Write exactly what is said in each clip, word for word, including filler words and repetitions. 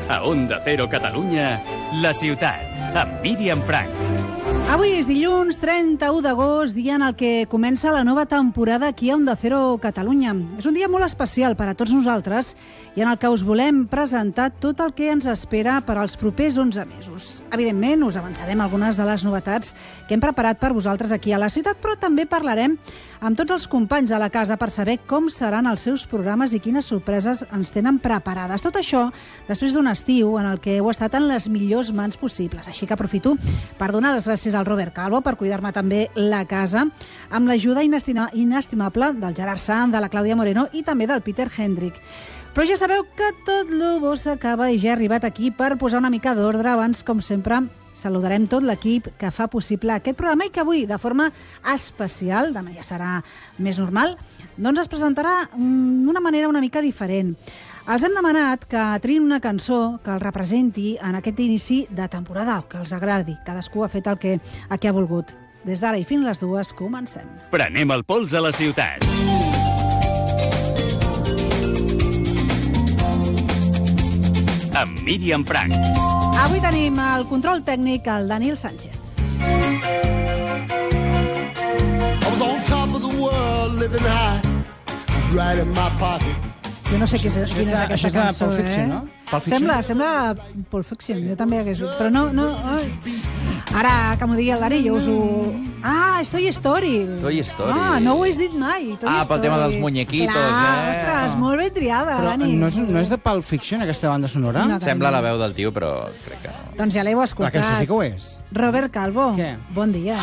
A Onda Cero Catalunya, La Ciutat, amb Míriam Frank. Avui és dilluns trenta-u d'agost, dia en el que comença la nova temporada aquí a Onda Cero Catalunya. És un dia molt especial per a tots nosaltres i en el que us volem presentar tot el que ens espera per als propers onze mesos. Evidentment, us avançarem algunes de les novetats que hem preparat per vosaltres aquí a la ciutat, però també parlarem amb tots els companys de la casa per saber com seran els seus programes i quines sorpreses ens tenen preparades. Tot això després d'un estiu en el que heu estat en les millors mans possibles. Així que aprofito per donar les gràcies al Robert Calvo per cuidar-me també la casa, amb l'ajuda inestima- inestimable del Gerard Sanz, de la Clàudia Moreno i també del Peter Hendrick. Però ja sabeu que tot lo bo s'acaba i ja he arribat aquí per posar una mica d'ordre. Abans, com sempre, saludarem tot l'equip que fa possible aquest programa i que avui, de forma especial, demà ja serà més normal, doncs es presentarà d'una manera una mica diferent. Els hem demanat que triïn una cançó que els representi en aquest inici de temporada, que els agradi. Cadascú ha fet el que, el que ha volgut. Des d'ara i fins les dues, comencem. Prenem el pols a la ciutat. Amb Míriam Frank. Avui tenim el control tècnic, el Daniel Sánchez. I was on top of the world, living high. It was right in my pocket. Jo no sé qui és, quina és aquesta això és de cançó, Pulp Fiction, eh? no? Pulp Fiction? Sembla, sembla Pulp Fiction, jo també hagués dit, però no, no... Ai. Ara, que m'ho digui el Dani, jo us ho... Ah, és Toy Story. Toy Story. Ah, no ho has dit mai, Toy Ah, Story. pel tema dels muñequitos, Clar, eh? ostres, molt ben triada, Però Dani. no és, no és de Pulp Fiction, aquesta banda sonora? No. Sembla la veu del tio, però crec que no. Doncs ja l'heu La escoltat. cançó sí que ho és. Robert Calvo, Què? bon dia.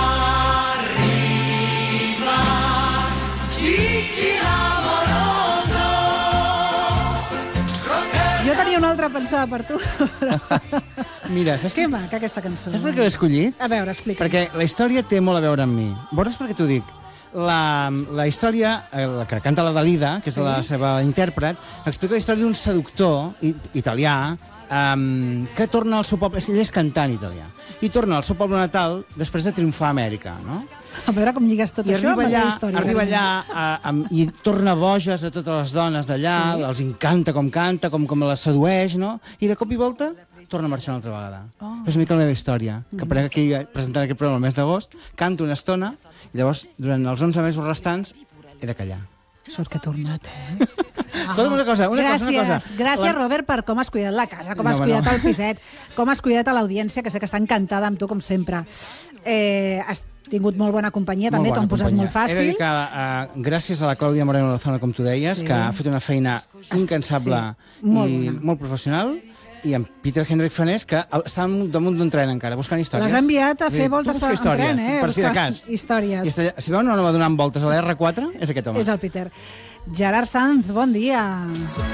Jo tenia una altra pensada per tu, però... Mira, saps, Que maca, aquesta cançó. saps per què l'he escollit? A veure, explica'ns. Perquè la història té molt a veure amb mi. Veuràs per què t'ho dic. La, la història, eh, la que canta la Dalida, que és Sí. la seva intèrpret, explica la història d'un seductor i- italià um, que torna al seu poble, ell és cantant italià, i torna al seu poble natal després de triomfar a Amèrica, no? A veure com lligues tot I això amb arriba la allà, teva història. arriba Dani. allà a, a, i torna boges a totes les dones d'allà, Sí. els encanta com canta, com, com les sedueix, no? I de cop i volta torna a marxar una altra vegada. Oh. És una mica la meva història, que aparec aquí presentant aquest programa el mes d'agost, canto una estona, i llavors, durant els onze mesos restants, he de callar. Sort que ha tornat, eh? Escolta'm una cosa, una gràcies, cosa, una cosa. Gràcies, La- Robert, per com has cuidat la casa, com No, has home, cuidat no. el piset, com has cuidat a l'audiència, que sé que està encantada amb tu, com sempre. Eh, has tingut molt bona companyia, també Molt t'ho han bona posat companyia. molt fàcil. He de dir que, uh, gràcies a la Clàudia Moreno Lozano, com tu deies, Sí. que ha fet una feina incansable sí, molt i bona. molt professional, i en Peter Hendrick Fanés, que està damunt d'un tren encara, buscant històries. L'has enviat a fer Sí, voltes busca per- en històries, tren, eh? per si de Buscar cas. històries. I està, si veu una nova donant voltes a la erre quatre, és aquest home. És el Peter. Gerard Sanz, bon dia.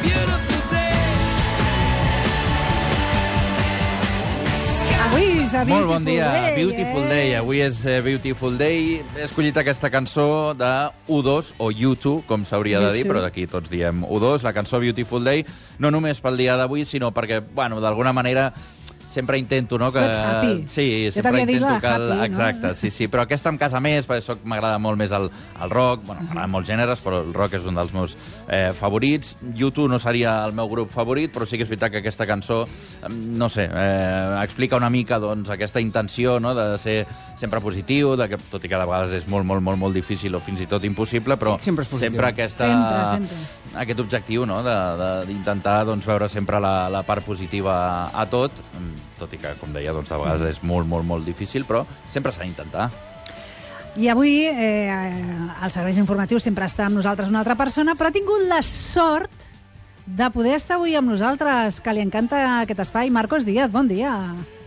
Avui és a Molt bon dia, Day, Beautiful eh? Day. Avui és eh, Beautiful Day. He escollit aquesta cançó de U dos, o U dos, com s'hauria de dir, U dos. però d'aquí tots diem U dos, la cançó Beautiful Day, no només pel dia d'avui, sinó perquè, bueno, d'alguna manera sempre intento, no? Que... Tu ets happy. Sí, Jo sempre t'havia dit intento la que... El... happy, no? Exacte, sí, sí, però aquesta em casa més, perquè soc... m'agrada molt més el, el rock, bueno, m'agraden molts gèneres, però el rock és un dels meus eh, favorits. U dos no seria el meu grup favorit, però sí que és veritat que aquesta cançó, eh, no sé, eh, explica una mica, doncs, aquesta intenció, no?, de ser sempre positiu, de que, tot i que de vegades és molt, molt, molt, molt difícil o fins i tot impossible, però Sempre és positiu. sempre aquesta... Sempre, sempre. Aquest objectiu, no?, de, de, d'intentar doncs, veure sempre la, la part positiva a, a tot, tot i que, com deia, doncs, de vegades és molt, molt, molt difícil, però sempre s'ha d'intentar. I avui, eh, als serveis informatius sempre està amb nosaltres una altra persona, però ha tingut la sort de poder estar avui amb nosaltres, que li encanta aquest espai. Marcos Díaz, bon dia.